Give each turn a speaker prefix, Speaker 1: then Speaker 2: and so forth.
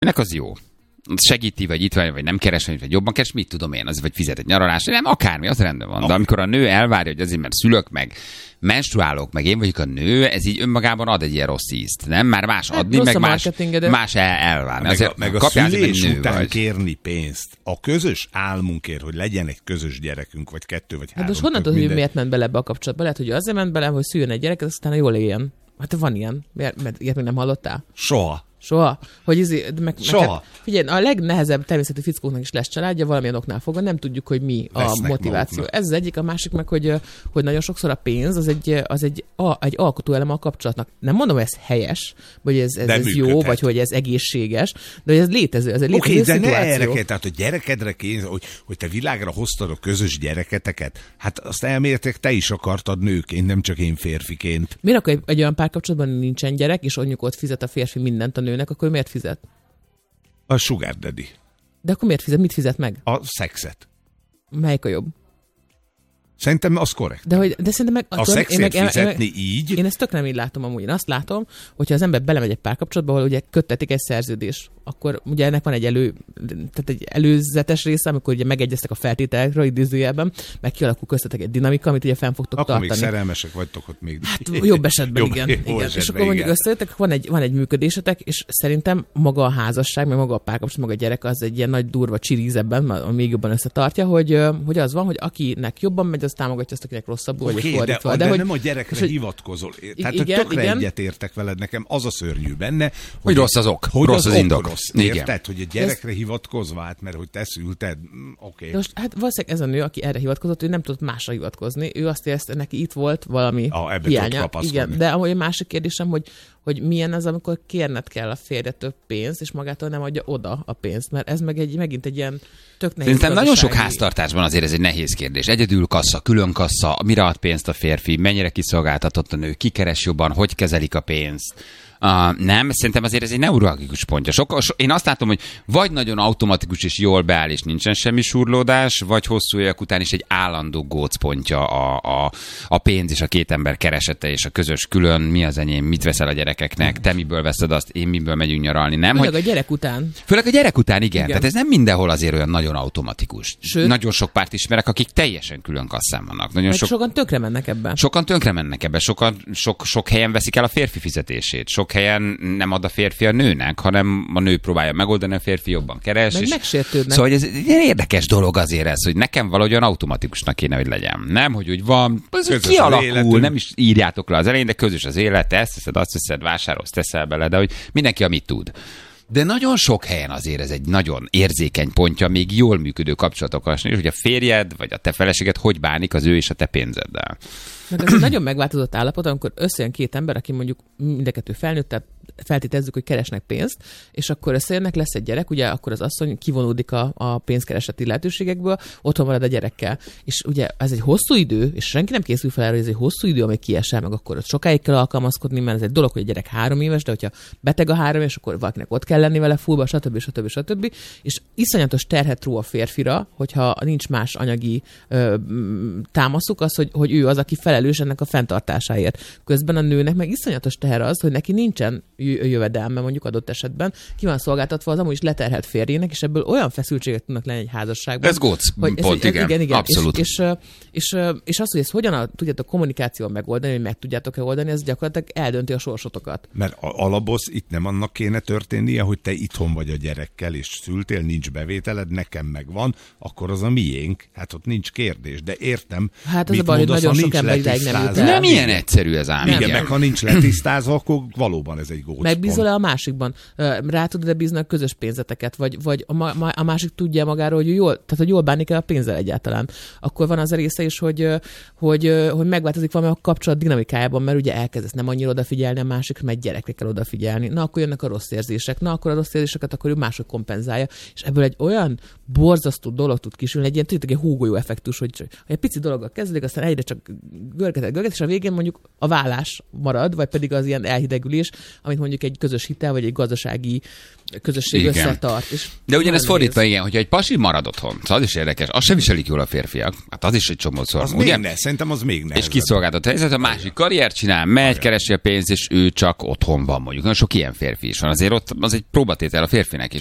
Speaker 1: Ennek az jó. Segíti, vagy itt vagy nem keres, vagy jobban keres, mit tudom én, az vagy fizet egy nyaralásra, nem, akármi, az rendben van. De amikor a nő elvárja, hogy azért, mert szülök, meg menstruálok, meg én vagyok a nő, ez így önmagában ad egy ilyen rossz ízt, nem? Már más adni, meg más elvárni.
Speaker 2: Meg a szülés után kérni pénzt. A közös álmunkért, hogy legyen egy közös gyerekünk, vagy 2 vagy 3.
Speaker 3: Hát most honnan tudod, hogy miért ment bele ebbe a kapcsolatba? Lehet, hogy azért ment bele, hogy szüljön egy gyerek, aztán jól éljen. Hát van ilyen. Mert ilyet még nem hallottál? Soha. Hogy
Speaker 2: Soha.
Speaker 3: Figyelj, a legnehezebb természetű fickóknak is lesz családja, valamilyen oknál fogva, nem tudjuk, hogy mi a motiváció. Maguknak. Ez az egyik, a másik meg, hogy nagyon sokszor a pénz az egy alkotóeleme a kapcsolatnak. Nem mondom, hogy ez helyes, vagy ez jó, vagy hogy ez egészséges, de hogy ez létező, ez egy létező szituáció. De ne erre, tehát a gyerekedre kéne, hogy te világra hoztad a közös gyereketeket, hát azt elméletileg te is akartad nőként, nem csak én férfiként. Miért akkor egy olyan párkapcsolatban nincsen gyerek, és mondjuk ott fizet a férfi mindent a nőnek, akkor miért fizet? A sugar daddy. De akkor miért fizet? Mit fizet meg? A szexet. Melyik a jobb? Szerintem az korrekt. De szerintem meg... A szexért fizetni így? Én ezt tök nem így látom amúgy. Én azt látom, hogyha az ember belemegy egy párkapcsolatba, ahol ugye köttetik egy szerződés, akkor ugye ennek van egy előzetes része, amikor ugye megegyeztek a feltételekről idézőjelben, meg kialakul köztetek egy dinamika, amit ugye fenn fogtok tartani. Akkor még szerelmesek vagytok ott még. Hát jobb esetben igen. És akkor mondjuk összejöttek, van egy működésetek, és szerintem maga a házasság, meg maga a párkapcsolat, maga a gyerek az egy ilyen nagy durva csirízebben, még jobban összetartja, hogy az van, hogy akinek jobban megy, az támogatja azt, akinek rosszabbul, vagy fordítva. De nem a gyerekre hivatkozol. Tehát tökre egyetértek veled, nekem az a szörnyű benne, hogy rossz az ok, rossz az indok. Érted, hogy a gyerekre hivatkozva, hát mert hogy te szülted, oké. Most hát valószínűleg ez a nő, aki erre hivatkozott, ő nem tudott másra hivatkozni. Ő azt érezte, neki itt volt valami hiánya. Igen, de amúgy a másik kérdésem, hogy milyen az, amikor kérned kell a férje több pénzt, és magától nem adja oda a pénzt, mert ez meg megint egy ilyen tök nehéz. Szerintem nagyon sok háztartásban azért ez egy nehéz kérdés. Egyedül kassa, külön kassa, mire ad pénzt a férfi, mennyire kiszolgáltatott a nő, ki keres jobban, hogy kezelik a pénzt. Nem, szerintem azért ez egy neuralgikus pontja. Én azt látom, hogy vagy nagyon automatikus és jól beáll, és nincsen semmi surlódás, vagy hosszú évek után is egy állandó gócpontja a pénz és a két ember keresete, és a közös külön, mi az enyém, mit veszel a gyerekeknek, te miből veszed azt, én miből megyünk nyaralni. Nem, főleg a gyerek után. Főleg a gyerek után, igen. Tehát ez nem mindenhol azért olyan nagyon automatikus. Sőt, nagyon sok párt ismerek, akik teljesen külön kasszán vannak. Sokan tönkre mennek ebben. Sok helyen veszik el a férfi fizetését. Sok helyen nem ad a férfi a nőnek, hanem a nő próbálja megoldani, a férfi jobban keres. Meg megsértődnek. Szóval ez egy érdekes dolog azért ez, hogy nekem valahogyan automatikusnak kéne, hogy legyen. Nem, hogy úgy van, ez kialakul, nem is írjátok le az elején, de közös az élet, te ezt teszed, azt teszed, vásárolsz, teszel bele, de hogy mindenki amit tud. De nagyon sok helyen azért ez egy nagyon érzékeny pontja még jól működő kapcsolatokon, és hogy a férjed vagy a te feleséged hogy bánik az ő és a te pénzeddel. Meg ez egy nagyon megváltozott állapot, amikor összejön két ember, aki mondjuk mind a kettő felnőtt, tehát feltételezzük, hogy keresnek pénzt, és akkor összejönnek, lesz egy gyerek, ugye akkor az asszony kivonódik a pénzkereseti lehetőségekből, otthon marad a gyerekkel. És ugye ez egy hosszú idő, és senki nem készül fel erre, hogy ez egy hosszú idő, amíg kiesel, meg akkor ott sokáig kell alkalmazkodni, mert ez egy dolog, hogy a gyerek 3 éves, de hogyha beteg a 3 éves, akkor valakinek ott kell lenni vele fullba, stb. És iszonyatos terhet ró a férfira, hogyha nincs más anyagi támaszuk, az, hogy ő az, aki felelős ennek a fenntartásáért. Közben a nőnek meg iszonyatos teher az, hogy neki nincsen jövedelme mondjuk adott esetben, ki van szolgáltatva az amúgy is leterhelt férjének, és ebből olyan feszültségek tudnak lenni egy házasságban. Ez góc pont, igen. Abszolút. És az, hogy ezt hogyan tudjátok kommunikációval megoldani, hogy meg tudjátok-e oldani, ez gyakorlatilag eldönti a sorsotokat. Mert alapoz itt nem annak kéne történnie, hogy te itthon vagy a gyerekkel, és szültél, nincs bevételed, nekem megvan, akkor az a miénk. Hát ott nincs kérdés, de értem. Hát ez a baj, hogy nagyon sok ember ideig nem jut el. Nem ilyen egyszerű ez ám. Igen, meg ha nincs letisztázva, akkor valóban ez egy góc. Megbízol-e a másikban? Rá tudod-e bízni a közös pénzeteket? Vagy a másik tudja magáról, hogy jól bánik el a pénzzel egyáltalán. Akkor van az a része is, hogy megváltozik valami a kapcsolat dinamikájában, mert ugye elkezdesz nem annyira odafigyelni a másikra, mert gyerekre kell odafigyelni. Na, akkor jönnek a rossz érzések. Na, akkor a rossz érzéseket akkor ő máshogy kompenzálja. És ebből egy olyan borzasztó dolog tud kisülni, egy ilyen tudjátok, egy húgolyó effektus, hogy egy pici dologgal kezdődik, aztán egyre csak görget, és a végén mondjuk a vállás marad, vagy pedig az ilyen elhidegülés, amit mondjuk egy közös hitel, vagy egy gazdasági közösség összetart. És
Speaker 1: de ugyanez fordítva, igen, hogyha egy pasi marad otthon, szóval az is érdekes, az sem viselik jól a férfiak. Hát az is egy csomószor.
Speaker 2: Az ugye? Szerintem az még nehezebb.
Speaker 1: És kiszolgáltat helyzet, a másik karriert csinál, megy, keresi a pénzt, és ő csak otthon van mondjuk. Nagyon sok ilyen férfi is van. Azért ott az egy próbatétel a férfinek is.